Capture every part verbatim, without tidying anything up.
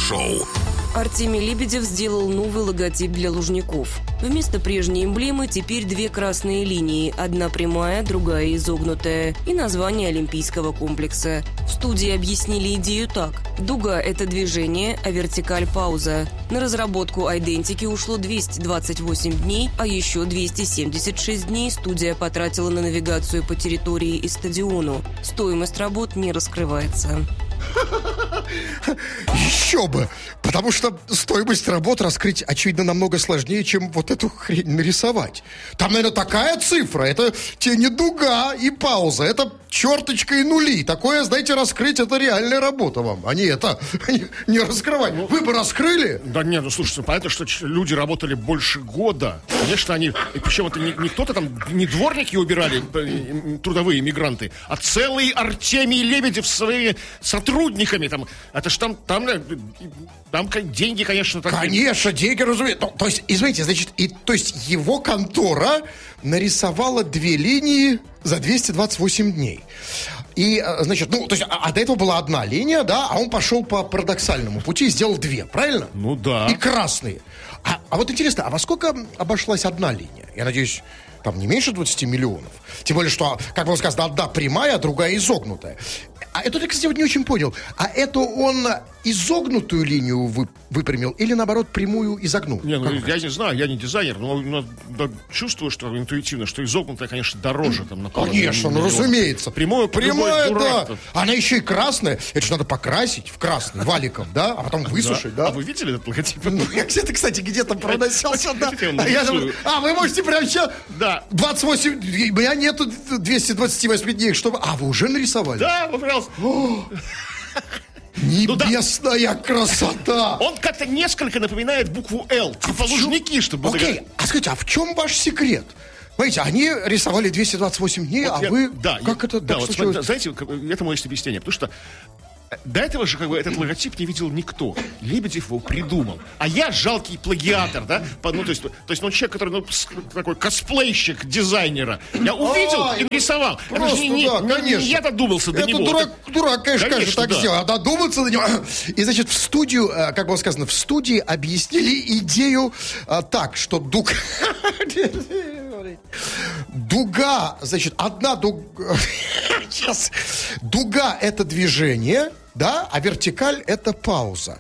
Шоу. Артемий Лебедев сделал новый логотип для Лужников. Вместо прежней эмблемы теперь две красные линии, одна прямая, другая изогнутая, и название олимпийского комплекса. В студии объяснили идею так. Дуга – это движение, а вертикаль – пауза. На разработку айдентики ушло двести двадцать восемь дней, а еще двести семьдесят шесть дней студия потратила на навигацию по территории и стадиону. Стоимость работ не раскрывается. Еще бы! Потому что стоимость работ раскрыть, очевидно, намного сложнее, чем вот эту хрень нарисовать. Там, наверное, такая цифра. Это тебе не дуга и пауза. Это черточка и нули. Такое, знаете, раскрыть — это реальная работа вам. А не это, не, не раскрывать. Вы бы раскрыли? Да нет, ну слушайте, понятно, что люди работали больше года. Конечно, они... И причем это не, не кто-то там, не дворники убирали, трудовые мигранты, а целый Артемий Лебедев со своими сотрудниками. Там, это ж там, там, там деньги, конечно... Так... Конечно, деньги, разумеется. То, то есть, извините, значит, и, то есть его контора нарисовала две линии за двести двадцать восемь дней. И, значит, ну, то есть, а, а до этого была одна линия, да, а он пошел по парадоксальному пути и сделал две, правильно? Ну да. И красные. А, а вот интересно, а во сколько обошлась одна линия? Я надеюсь, там не меньше двадцати миллионов. Тем более, что, как было сказано, одна прямая, а другая изогнутая. А это, кстати, вот не очень понял. А это он изогнутую линию вы, выпрямил или, наоборот, прямую изогнул? Не, ну, я не знаю, я не дизайнер, но, но да, чувствую, что интуитивно, что изогнутая, конечно, дороже. Там, на конечно, ну, разумеется. Прямую, прямая, да. Она еще и красная. Это же надо покрасить в красный валиком, да? А потом высушить, да? А вы видели этот логотип? Ну, я где-то, кстати, где-то проносился, да. А, вы можете прямо сейчас... Да. двадцать восемь... У меня нету двухсот двадцати восьми дней, чтобы... А, вы уже нарисовали? Да, вы, пожалуйста. Небесная красота! Он как-то несколько напоминает букву «Л». Типа Лужники, чтобы... Окей, а скажите, а в чем ваш секрет? Знаете, они рисовали двести двадцать восемь дней, вот а я, вы... Да, как я, это да, так вот, случилось? Знаете, это мое объяснение, потому что до этого же как бы этот логотип не видел никто. Лебедев его придумал. А я жалкий плагиатор, да? Ну, то есть, то есть ну, человек, который, ну, такой косплейщик дизайнера. Я увидел а, и нарисовал. Просто, это же не, да, не, конечно. Не я додумался до это него. Дурак, это дурак, конечно, конечно, так да. сделал. А додуматься до него. И, значит, в студию, как было сказано, в студии объяснили идею а, так, что дуг... Дуга, значит, одна дуга... Сейчас. Дуга — это движение, да, а вертикаль — это пауза.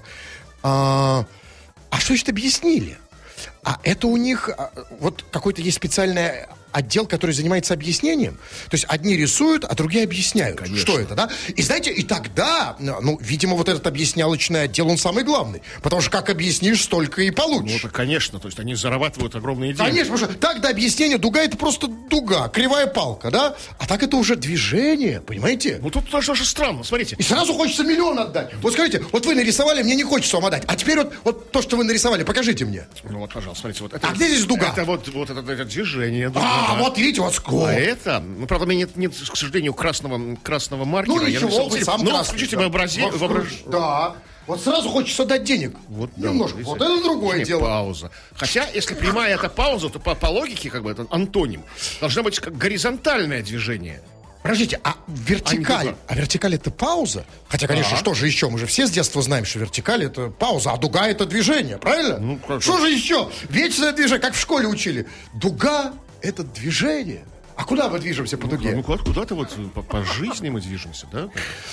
А, а что значит объяснили? А это у них вот какой-то есть специальный отдел, который занимается объяснением. То есть одни рисуют, а другие объясняют. Конечно. Что это, да? И знаете, и тогда, ну, видимо, вот этот объяснялочный отдел, он самый главный. Потому что как объяснишь, столько и получишь. Ну, это, конечно. То есть они зарабатывают огромные деньги. Конечно, потому что так до объяснения дуга — это просто дуга, кривая палка, да? А так это уже движение, понимаете? Ну, тут тоже странно, смотрите. И сразу хочется миллион отдать. Вот скажите, вот вы нарисовали, мне не хочется вам отдать. А теперь вот, вот то, что вы нарисовали, покажите мне. Ну, вот, пожалуйста, смотрите. Вот это, а где здесь дуга? Это вот, вот это, это движение. Дуга, а, да. вот видите, вот сколько. А это, ну, правда, у меня нет, нет, к сожалению, красного, красного маркера. Ну, ничего, я вы сам ну, красный. включите Да. вообразение. Воображ... Да. Вот сразу хочется дать денег. Вот, немножко. Да, вот это другое не, дело. Пауза. Хотя, если прямая это пауза, то по, по логике, как бы, это антоним. Должно быть как горизонтальное движение. Подождите, а вертикаль, а, а вертикаль — это пауза? Хотя, конечно, а-а. Что же еще? Мы же все с детства знаем, что вертикаль — это пауза, а дуга — это движение, правильно? Ну, как что же еще? Вечное движение, как в школе учили. Дуга — это движение. А куда мы движемся по дуге? Ну, куда-то вот по, по жизни мы движемся, да?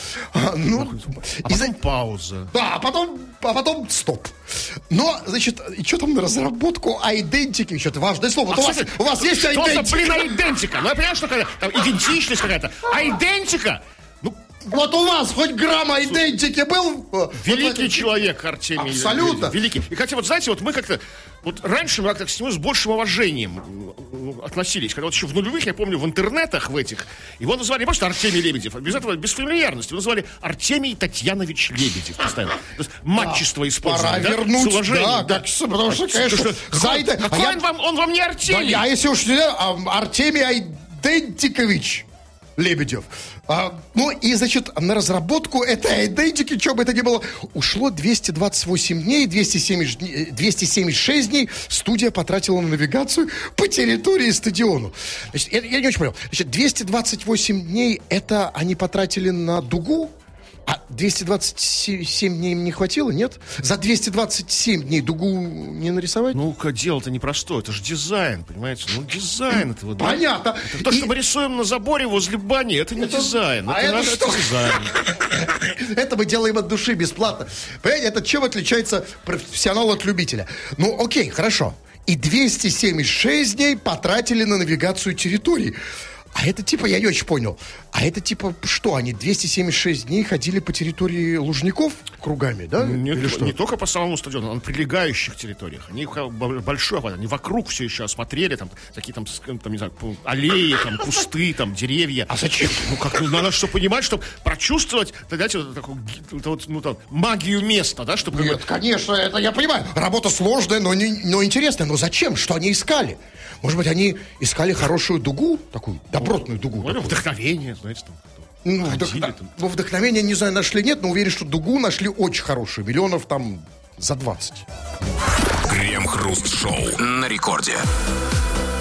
А, ну, а потом за... пауза. Да, а потом, а потом стоп. Но, значит, и что там на разработку айдентики? Еще это важное слово. А, у, вас, у вас есть айдентика? Что за, блин, айдентика? Ну, я понимаю, что какая-то там идентичность какая-то. Айдентика? Ну, вот у вас хоть грамм айдентики был? Великий вот человек Артемий. Абсолютно. Великий. И хотя, вот знаете, вот мы как-то... Вот раньше мы как-то к нему с большим уважением относились. Когда вот еще в нулевых, я помню, в интернетах в этих, его называли не просто Артемий Лебедев, а без этого, без фамильярности. Его называли Артемий Татьянович Лебедев. Постоянно. То есть матчество да, использовали. Пора да? вернуть, с уважением. Да, да. Как, потому что, конечно, что, Зайда... Какой а он, я... вам, он вам не Артемий? Да, а если уж не Артемий Айдентикович Лебедев. А, ну и, значит, на разработку этой айдентики, что бы это ни было, ушло двести двадцать восемь дней, двести семьдесят шесть дней студия потратила на навигацию по территории стадиона. Значит, я, я не очень понял. Значит, двести двадцать восемь дней это они потратили на дугу? А двести двадцать семь дней им не хватило, нет? За двести двадцать семь дней дугу не нарисовать? Ну-ка, дело-то непростое, это же дизайн, понимаете? Ну, дизайн это вот... Понятно. Это то, И... что мы рисуем на заборе возле бани, это не это... дизайн. А это, это надо, что? Это дизайн. Это мы делаем от души, бесплатно. Понимаете, это чем отличается профессионал от любителя? Ну, окей, хорошо. И двести семьдесят шесть дней потратили на навигацию территорий. А это типа, я не очень понял, а это типа что, они двести семьдесят шесть дней ходили по территории Лужников кругами, да? Нет, Или что? Не только по самому стадиону, а на прилегающих территориях. Они большой, они вокруг все еще осмотрели, там, такие там, там, не знаю, аллеи, там, кусты, там, деревья. А зачем? Ну, как, ну, надо что понимать, чтобы прочувствовать, знаете, вот такую, вот, ну, там, магию места, да, чтобы... Нет, конечно, это я понимаю. Работа сложная, но, не, но интересная. Но зачем? Что они искали? Может быть, они искали хорошую дугу, такую добротную дугу. Ну, вдохновение, знаете, там. Ну, вдох... там. Ну, вдохновение, не знаю, нашли, нет, но уверен, что дугу нашли очень хорошую. Миллионов там за двадцать. Крем-хруст-шоу на рекорде.